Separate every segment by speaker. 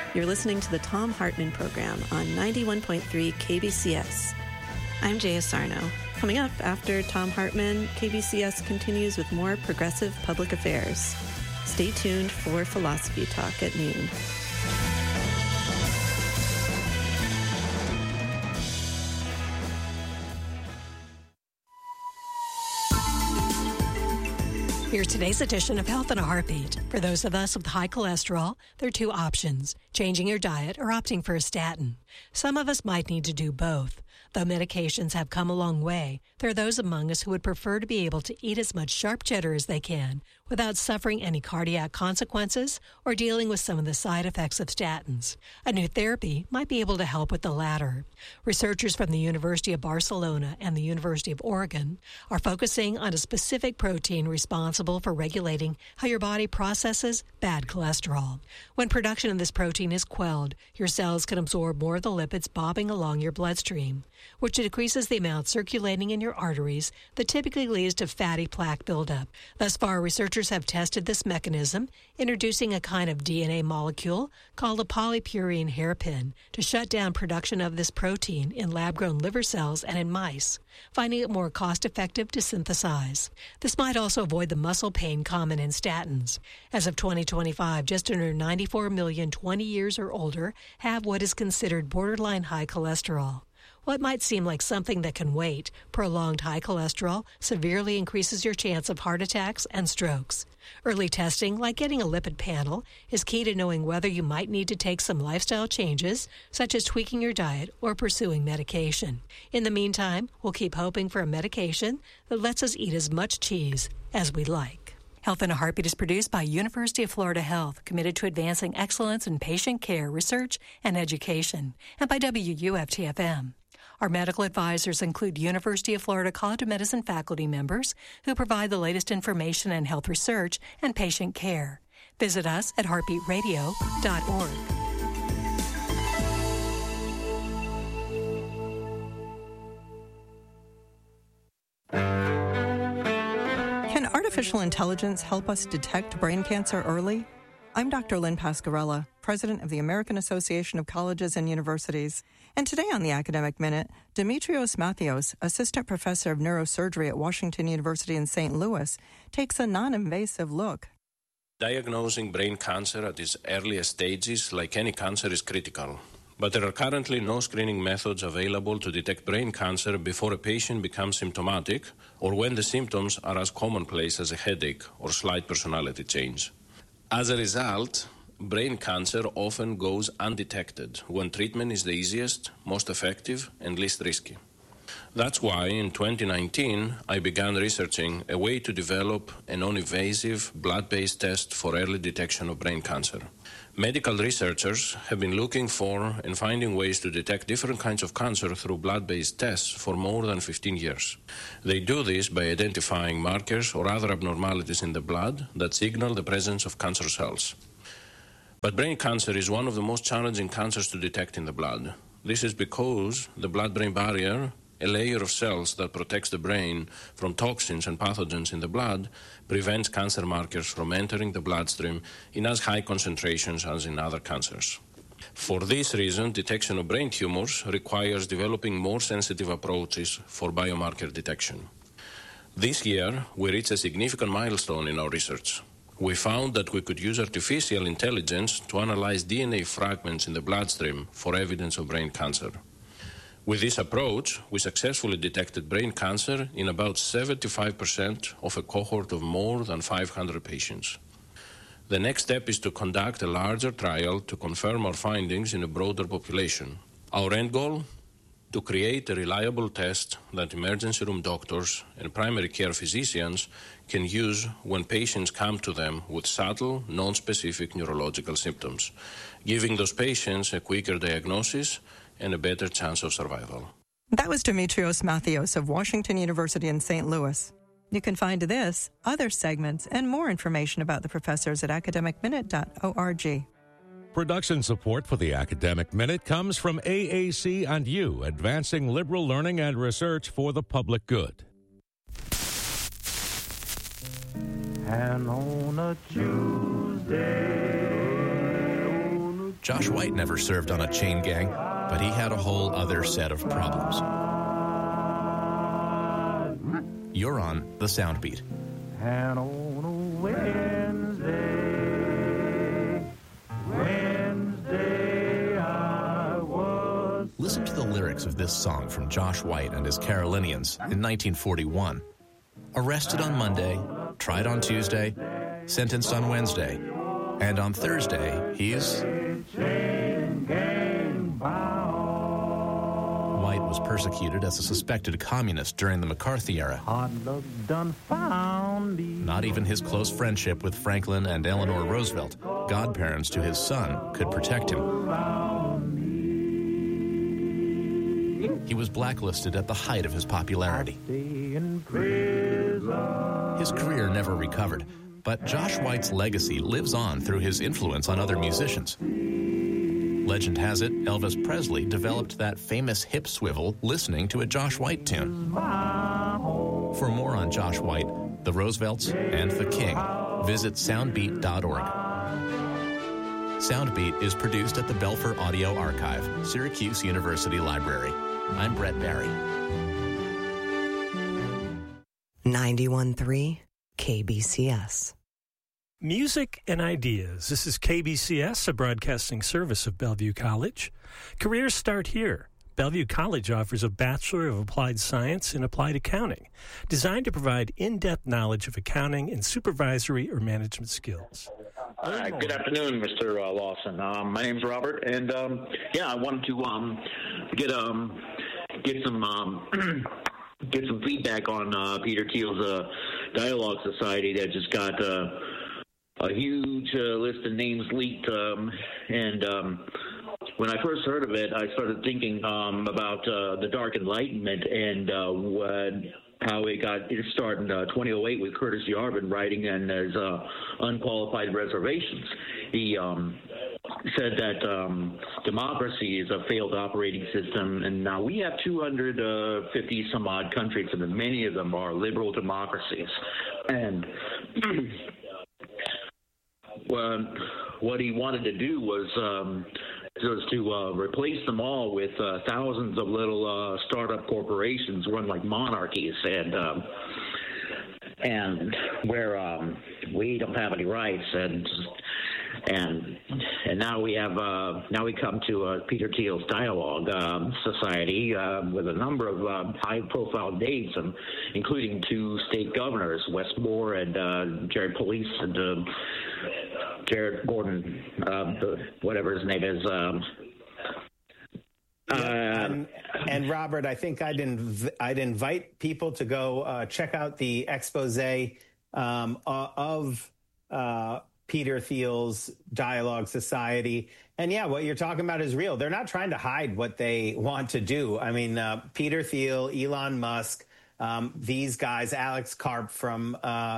Speaker 1: You're listening to the Thom Hartmann Program on 91.3 KBCS. I'm Jaya Sarno. Coming up after Thom Hartmann, KBCS continues with more progressive public affairs. Stay tuned for Philosophy Talk at noon.
Speaker 2: Here's today's edition of Health in a Heartbeat. For those of us with high cholesterol, there are two options: changing your diet or opting for a statin. Some of us might need to do both. Though medications have come a long way, there are those among us who would prefer to be able to eat as much sharp cheddar as they can without suffering any cardiac consequences or dealing with some of the side effects of statins. A new therapy might be able to help with the latter. Researchers from the University of Barcelona and the University of Oregon are focusing on a specific protein responsible for regulating how your body processes bad cholesterol. When production of this protein is quelled, your cells can absorb more of the lipids bobbing along your bloodstream, which decreases the amount circulating in your arteries that typically leads to fatty plaque buildup. Thus far, researchers have tested this mechanism, introducing a kind of DNA molecule called a polypurine hairpin to shut down production of this protein in lab-grown liver cells and in mice, finding it more cost-effective to synthesize. This might also avoid the muscle pain common in statins. As of 2025, just under 94 million 20 years or older have what is considered borderline high cholesterol. What might seem like something that can wait, prolonged high cholesterol severely increases your chance of heart attacks and strokes. Early testing, like getting a lipid panel, is key to knowing whether you might need to take some lifestyle changes, such as tweaking your diet or pursuing medication. In the meantime, we'll keep hoping for a medication that lets us eat as much cheese as we like. Health in a Heartbeat is produced by University of Florida Health, committed to advancing excellence in patient care, research, and education, and by WUFT-FM. Our medical advisors include University of Florida College of Medicine faculty members who provide the latest information in health research and patient care. Visit us at heartbeatradio.org.
Speaker 3: Can artificial intelligence help us detect brain cancer early? I'm Dr. Lynn Pasquarella, president of the American Association of Colleges and Universities. And today on the Academic Minute, Dimitrios Mathios, assistant professor of neurosurgery at Washington University in St. Louis, takes a non-invasive look.
Speaker 4: Diagnosing brain cancer at its earliest stages, like any cancer, is critical. But there are currently no screening methods available to detect brain cancer before a patient becomes symptomatic or when the symptoms are as commonplace as a headache or slight personality change. As a result, brain cancer often goes undetected when treatment is the easiest, most effective, and least risky. That's why in 2019, I began researching a way to develop a non-invasive blood-based test for early detection of brain cancer. Medical researchers have been looking for and finding ways to detect different kinds of cancer through blood-based tests for more than 15 years. They do this by identifying markers or other abnormalities in the blood that signal the presence of cancer cells. But brain cancer is one of the most challenging cancers to detect in the blood. This is because the blood-brain barrier, a layer of cells that protects the brain from toxins and pathogens in the blood, prevents cancer markers from entering the bloodstream in as high concentrations as in other cancers. For this reason, detection of brain tumors requires developing more sensitive approaches for biomarker detection. This year, we reached a significant milestone in our research. We found that we could use artificial intelligence to analyze DNA fragments in the bloodstream for evidence of brain cancer. With this approach, we successfully detected brain cancer in about 75% of a cohort of more than 500 patients. The next step is to conduct a larger trial to confirm our findings in a broader population. Our end goal? To create a reliable test that emergency room doctors and primary care physicians can use when patients come to them with subtle, non-specific neurological symptoms, giving those patients a quicker diagnosis and a better chance of survival.
Speaker 3: That was Dimitrios Mathios of Washington University in St. Louis. You can find this, other segments, and more information about the professors at academicminute.org.
Speaker 5: Production support for the Academic Minute comes from AAC and you, advancing liberal learning and research for the public good.
Speaker 6: And on a Tuesday, Josh White never served on a chain gang, but he had a whole other set of problems. You're on The Soundbeat.
Speaker 7: And on a Wednesday I was...
Speaker 6: Listen to the lyrics of this song from Josh White and his Carolinians in 1941. Arrested on Monday, tried on Tuesday, sentenced on Wednesday, and on Thursday, he's... White was persecuted as a suspected communist during the McCarthy era. Not even his close friendship with Franklin and Eleanor Roosevelt, godparents to his son, could protect him. He was blacklisted at the height of his popularity. His career never recovered, but Josh White's legacy lives on through his influence on other musicians. Legend has it, Elvis Presley developed that famous hip swivel listening to a Josh White tune. For more on Josh White, the Roosevelts, and the King, visit soundbeat.org. Soundbeat is produced at the Belfer Audio Archive, Syracuse University Library. I'm Brett Barry.
Speaker 8: 91.3 KBCS.
Speaker 9: Music and ideas. This is KBCS, a broadcasting service of Bellevue College. Careers start here. Bellevue College offers a Bachelor of Applied Science in Applied Accounting, designed to provide in-depth knowledge of accounting and supervisory or management skills.
Speaker 10: Hi, good afternoon, Mr. Lawson. My name's Robert, and I wanted to get some feedback on Peter Thiel's Dialogue Society that just got a huge list of names leaked, and when I first heard of it, I started thinking about the Dark Enlightenment and how it got its start in 2008 with Curtis Yarvin writing and as Unqualified Reservations. He said that democracy is a failed operating system, and now we have 250 some odd countries, and many of them are liberal democracies. And what he wanted to do was to replace them all with thousands of little startup corporations run like monarchies, and where we don't have any rights, and now we have now we come to Peter Thiel's Dialogue Society with a number of high-profile names, including 2 state governors, Wes Moore and Jared Police, and Jared Gordon, whatever his name is.
Speaker 11: And Robert, I think I'd invite people to go check out the expose of Peter Thiel's Dialogue Society. And yeah, what you're talking about is real. They're not trying to hide what they want to do. I mean, Peter Thiel, Elon Musk, these guys, Alex Karp from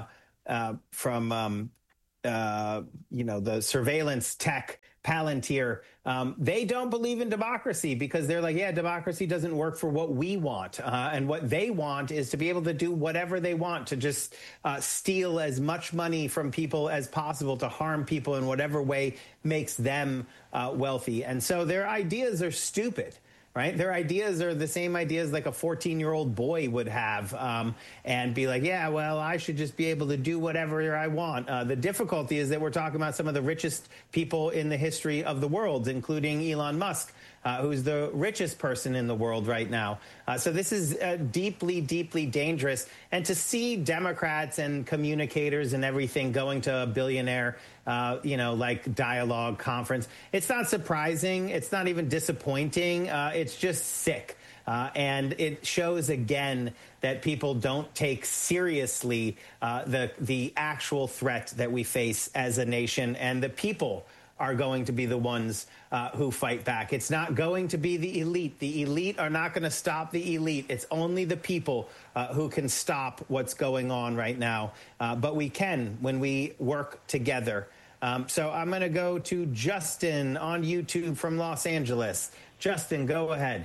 Speaker 11: the surveillance tech Palantir, they don't believe in democracy because they're like, yeah, democracy doesn't work for what we want. And what they want is to be able to do whatever they want, to just steal as much money from people as possible, to harm people in whatever way makes them wealthy. And so their ideas are stupid. Right? Their ideas are the same ideas like a 14-year-old boy would have, and be like, yeah, well, I should just be able to do whatever I want. The difficulty is that we're talking about some of the richest people in the history of the world, including Elon Musk, who's the richest person in the world right now. So this is deeply, deeply dangerous. And to see Democrats and communicators and everything going to a billionaire like Dialogue Conference, it's not surprising. It's not even disappointing. It's just sick. And it shows again that people don't take seriously the actual threat that we face as a nation, and the people are going to be the ones who fight back. It's not going to be the elite. The elite are not going to stop the elite. It's only the people who can stop what's going on right now. But we can when we work together. So I'm going to go to Justin on YouTube from Los Angeles. Justin, go ahead.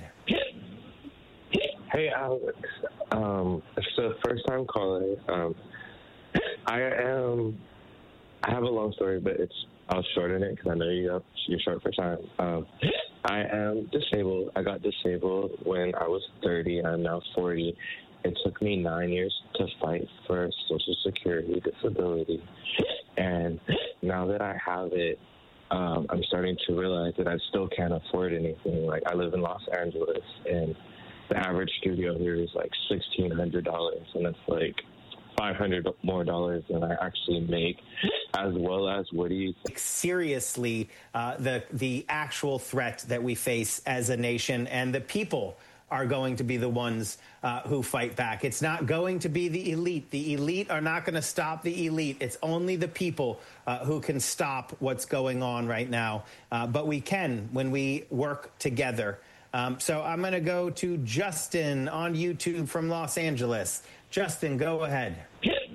Speaker 12: Hey, Alex. It's the first time calling. I have a long story, but it's I'll shorten it because I know you're short for time. I am disabled. I got disabled when I was 30. I'm now 40. It took me 9 years to fight for Social Security disability. And now that I have it, I'm starting to realize that I still can't afford anything. Like, I live in Los Angeles, and the average studio here is like $1,600, and it's like $500 more than I actually make, as well as what do you think?
Speaker 11: Seriously, the actual threat that we face as a nation, and the people are going to be the ones who fight back. It's not going to be the elite. The elite are not going to stop the elite. It's only the people who can stop what's going on right now. But we can when we work together. So I'm going to go to Justin on YouTube from Los Angeles. Justin, go ahead.